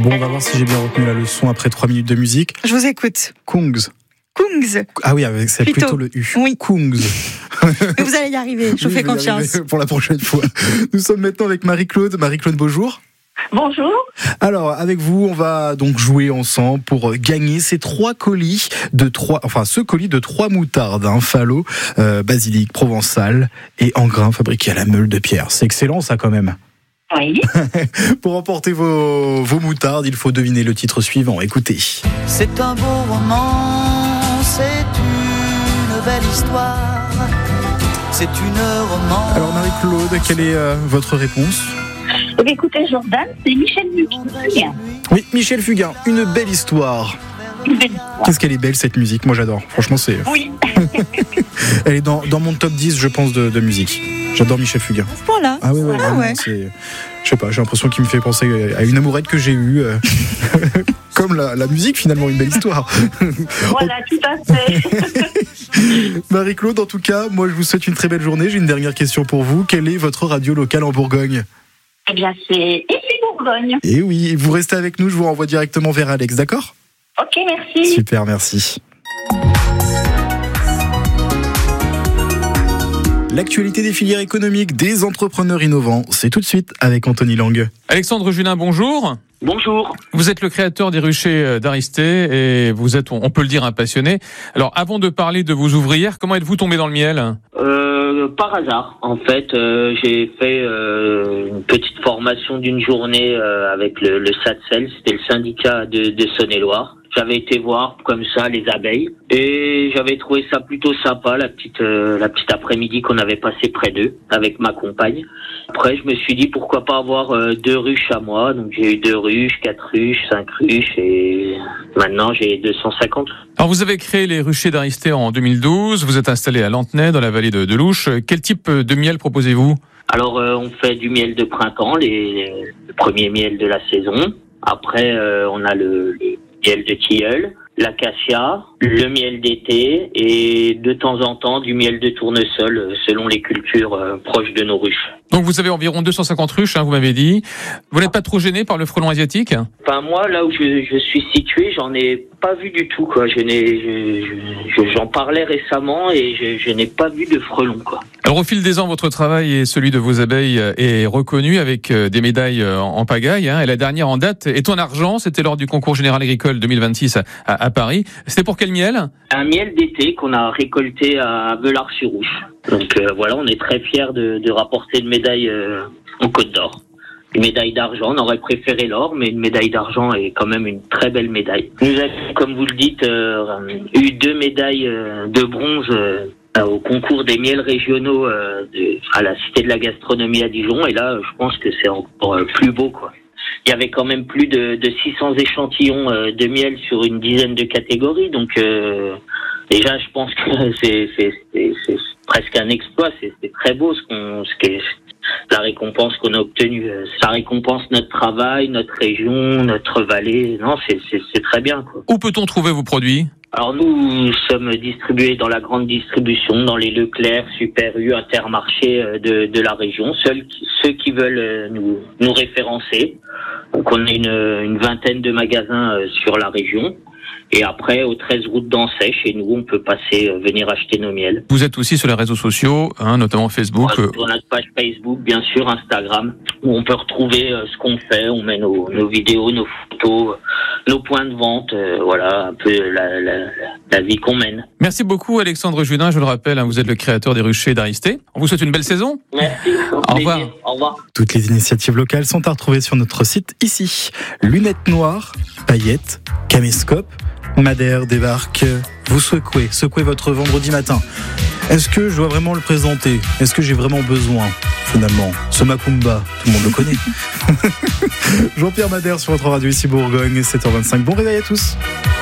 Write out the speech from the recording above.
Bon, on va voir si j'ai bien retenu la leçon après 3 minutes de musique. Je vous écoute. Kungs. Kungs. Ah oui, c'est plutôt le U. Oui. Kungs. Mais vous allez y arriver, je vous fais confiance. Pour la prochaine fois. Nous sommes maintenant avec Marie-Claude. Marie-Claude, bonjour. Bonjour. Alors, avec vous, on va donc jouer ensemble pour gagner ces ce colis de 3 moutardes, falot, basilic, provençal et en grains fabriqués à la meule de pierre. C'est excellent ça quand même. Oui. Pour emporter vos moutardes, il faut deviner le titre suivant. Écoutez. C'est un beau roman, c'est une belle histoire, c'est une romance. Alors Marie-Claude, quelle est votre réponse ? Eh bien, écoutez, Jordan, c'est Michel Fugain. Oui, Michel Fugain, une belle histoire. Qu'est-ce qu'elle est belle cette musique, moi j'adore. Franchement, c'est. Oui. Elle est dans mon top 10, je pense, de musique. J'adore Michel Fugain. À ce point-là. Ah ouais. C'est, je sais pas, j'ai l'impression qu'il me fait penser à une amourette que j'ai eue. Comme la musique, finalement, une belle histoire. Voilà, tout à fait. Marie-Claude, en tout cas, moi je vous souhaite une très belle journée. J'ai une dernière question pour vous. Quelle est votre radio locale en Bourgogne ? Eh bien, c'est ici Bourgogne. Et oui, vous restez avec nous, je vous renvoie directement vers Alex, d'accord ? Ok, merci. Super, merci. L'actualité des filières économiques des entrepreneurs innovants, c'est tout de suite avec Anthony Lang. Alexandre Julin, bonjour. Bonjour. Vous êtes le créateur des ruchers d'Aristé et vous êtes, on peut le dire, un passionné. Alors, avant de parler de vos ouvrières, comment êtes-vous tombé dans le miel ? Par hasard, en fait, j'ai fait une petite formation d'une journée avec le SATSEL, c'était le syndicat de Saône-et-Loire. J'avais été voir comme ça les abeilles et j'avais trouvé ça plutôt sympa, la petite après-midi qu'on avait passé près d'eux avec ma compagne. Après, je me suis dit pourquoi pas avoir 2 ruches à moi. Donc j'ai eu 2 ruches, 4 ruches, 5 ruches et maintenant j'ai 250. Alors vous avez créé les ruchers d'Aristé en 2012, vous êtes installé à Lantenay dans la vallée de Louche. Quel type de miel proposez-vous ? Alors on fait du miel de printemps, le premier miel de la saison. Après on a le miel de tilleul, l'acacia, le miel d'été et de temps en temps du miel de tournesol selon les cultures proches de nos ruches. Donc vous avez environ 250 ruches, vous m'avez dit. Vous n'êtes pas trop gêné par le frelon asiatique ? Enfin moi, là où je suis situé, j'en ai pas vu du tout, quoi. J'en parlais récemment et je n'ai pas vu de frelon, quoi. Alors au fil des ans, votre travail et celui de vos abeilles est reconnu avec des médailles en pagaille. Et la dernière en date est en argent, c'était lors du concours général agricole 2026 à Paris. C'était pour quel miel ? Un miel d'été qu'on a récolté à Velars-sur-Ouche. Donc voilà, on est très fiers de rapporter une médaille en Côte d'Or. Une médaille d'argent, on aurait préféré l'or, mais une médaille d'argent est quand même une très belle médaille. Nous avons, comme vous le dites, eu 2 médailles de bronze au concours des miels régionaux à la Cité de la Gastronomie à Dijon. Et là, je pense que c'est encore plus beau, quoi. Il y avait quand même plus de 600 échantillons de miel sur une dizaine de catégories. Donc déjà, je pense que c'est presque un exploit. C'est très beau la récompense qu'on a obtenue. Ça récompense notre travail, notre région, notre vallée. Non, c'est très bien, quoi. Où peut-on trouver vos produits ? Alors nous sommes distribués dans la grande distribution, dans les Leclerc, Super U, Intermarché de la région. Ceux qui veulent nous référencer. Donc on a une vingtaine de magasins sur la région. Et après, au 13 route d'Ancey, chez nous, on peut venir acheter nos miels. Vous êtes aussi sur les réseaux sociaux, notamment Facebook. Sur notre page Facebook, bien sûr, Instagram, où on peut retrouver ce qu'on fait. On met nos vidéos, nos photos, nos points de vente. Voilà, un peu la vie qu'on mène. Merci beaucoup, Alexandre Julin. Je le rappelle, vous êtes le créateur des ruchers d'Aristé. On vous souhaite une belle saison. Merci. Au revoir. Au revoir. Toutes les initiatives locales sont à retrouver sur notre site ici. Lunettes noires, paillettes, caméscope. Madère débarque, vous secouez votre vendredi matin. Est-ce que je dois vraiment le présenter ? Est-ce que j'ai vraiment besoin, finalement ? Ce Macumba, tout le monde le connaît. Jean-Pierre Madère sur votre radio ici Bourgogne, 7h25. Bon réveil à tous.